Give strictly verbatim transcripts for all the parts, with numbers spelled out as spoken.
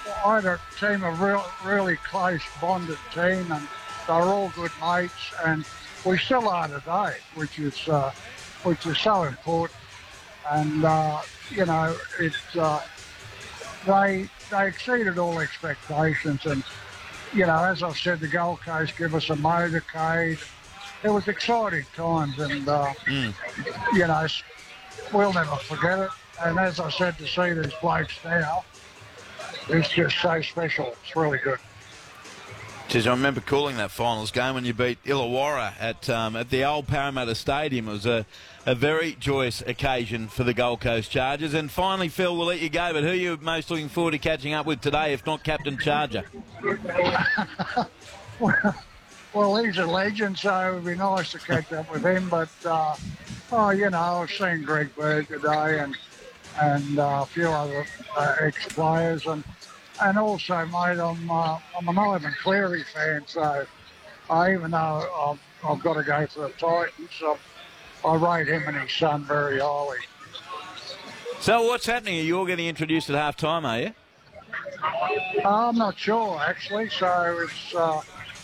I had a team of real, really close bonded team, and they were all good mates, and we still are today, which is uh, which is so important. And uh, you know, it uh, they they exceeded all expectations, and you know, as I said, the Gold Coast give us a motorcade. It was exciting times, and uh, mm. you know, we'll never forget it. And as I said, to see these blokes now, it's just so special. It's really good. Jeez, I remember calling that finals game when you beat Illawarra at um, at the old Parramatta Stadium. It was a, a very joyous occasion for the Gold Coast Chargers. And finally, Phil, we'll let you go, but who are you most looking forward to catching up with today, if not Captain Charger? well, well, he's a legend, so it would be nice to catch up with him. But, uh, oh, you know, I've seen Greg Bird today and, and uh, a few other uh, ex-players. And And also, mate, I'm, uh, I'm an Ivan Cleary fan, so I, even though I've, I've got to go for the Titans, I, I rate him and his son very highly. So what's happening? Are you all getting introduced at half-time, are you? Uh, I'm not sure, actually. So it's uh,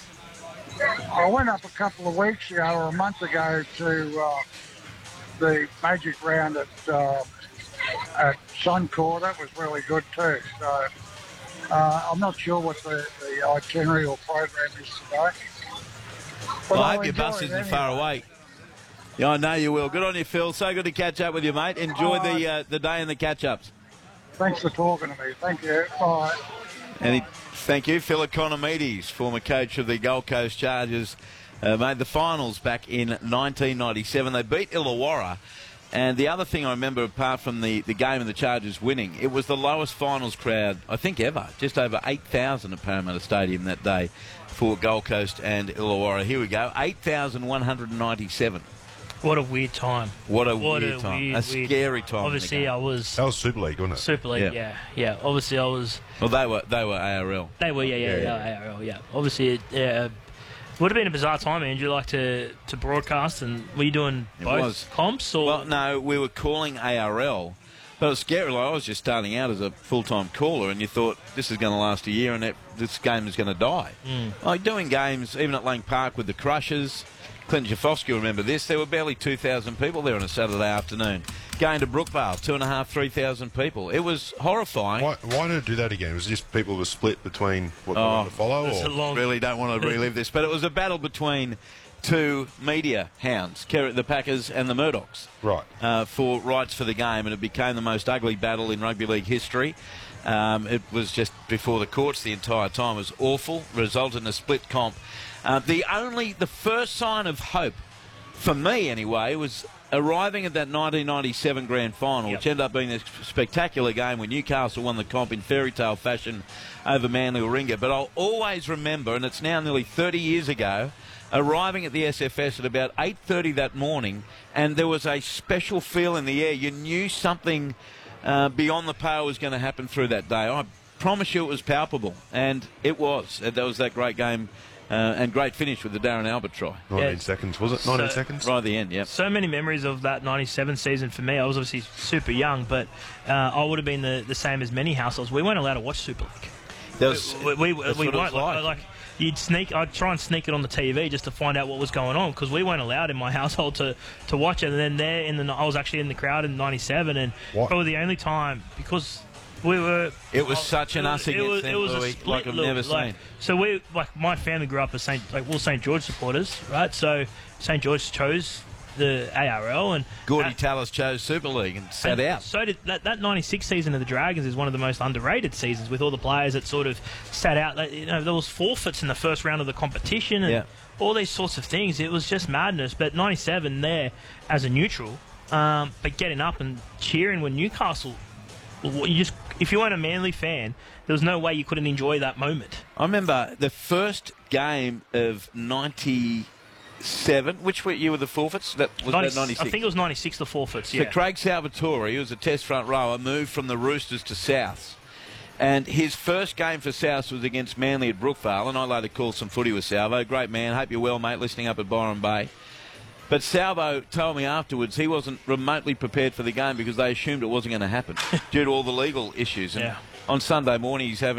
I went up a couple of weeks ago or a month ago to uh, the Magic Round at, uh, at Suncorp. That was really good too. So Uh, I'm not sure what the, the itinerary or program is today. But well, I I'll hope your bus enjoy it isn't anyway. far away. Yeah, I know you will. Good on you, Phil. So good to catch up with you, mate. Enjoy All the right. uh, the day and the catch-ups. Thanks for talking to me. Thank you. Bye. And he, thank you, Phil Economides, former coach of the Gold Coast Chargers, uh, made the finals back in nineteen ninety-seven. They beat Illawarra. And the other thing I remember, apart from the, the game and the Chargers winning, it was the lowest finals crowd, I think, ever. Just over eight thousand at Parramatta Stadium that day for Gold Coast and Illawarra. Here we go, eight thousand one hundred ninety-seven. What a weird time. What a what weird a time. Weird, a scary time. Obviously, I was... That was Super League, wasn't it? Super League, Yeah. yeah. Yeah, obviously I was... Well, they were they were A R L. They were, yeah, yeah, Yeah, yeah, A R L, yeah. Obviously, it uh, would have been a bizarre time, Andrew, like to, to broadcast, and were you doing It both was. comps? Or? Well, no, we were calling A R L, but it was scary. Like, I was just starting out as a full-time caller, and you thought, this is going to last a year, and it, this game is going to die. Mm. Like doing games, even at Lang Park with the Crushers, Clinton Jafosky will remember this, there were barely two thousand people there on a Saturday afternoon. Going to Brookvale, two and a half, three thousand people. It was horrifying. Why, why did it do that again? Was it just people were split between what they Oh, wanted to follow? It's a Or? long... Really don't want to relive this, but it was a battle between two media hounds, the Packers and the Murdochs, Right. uh, for rights for the game, and it became the most ugly battle in rugby league history. Um, it was just before the courts the entire time. It was awful, resulted in a split comp. Uh, the only, the first sign of hope, for me anyway, was arriving at that nineteen ninety-seven grand final, Yep. which ended up being this spectacular game when Newcastle won the comp in fairy tale fashion over Manly Warringah. But I'll always remember, and it's now nearly thirty years ago, arriving at the S F S at about eight thirty that morning, and there was a special feel in the air. You knew something uh, beyond the pale was going to happen through that day. I promise you it was palpable, and it was. Uh, That was that great game. Uh, and great finish with the Darren Albert try. nineteen Yeah. seconds, was it? nineteen So- seconds? Right at the end, yeah. So many memories of that ninety-seven season for me. I was obviously super young, but uh, I would have been the, the same as many households. We weren't allowed to watch Super League. There was, We, we, we, that's we what it weren't. was Like, like. like, you'd sneak, I'd try and sneak it on the T V just to find out what was going on, because we weren't allowed in my household to, to watch it. And then there, in the, I was actually in the crowd in ninety-seven, and What? probably the only time, because we were... It was such an it us was- it against was, them, it was a Louis, split like I've look, never like, seen. So we, like, my family grew up as Saint, like, we're Saint George supporters, right? So Saint George chose the A R L, and Gordy uh, Tallis chose Super League and sat and out. So did that, that ninety-six season of the Dragons is one of the most underrated seasons, with all the players that sort of sat out. Like, you know, there was forfeits in the first round of the competition and Yeah. all these sorts of things. It was just madness. But ninety-seven there as a neutral, um, but getting up and cheering when Newcastle, you just, if you weren't a Manly fan, there was no way you couldn't enjoy that moment. I remember the first game of ninety-seven. Which year were the forfeits? That was ninety, that ninety-six. I think it was ninety-six, the forfeits, So yeah. Craig Salvatore, who was a test front rower, moved from the Roosters to Souths. And his first game for Souths was against Manly at Brookvale, and I later called some footy with Salvo. Great man. Hope you're well, mate, listening up at Byron Bay. But Salvo told me afterwards he wasn't remotely prepared for the game because they assumed it wasn't going to happen due to all the legal issues. And Yeah. on Sunday morning he's having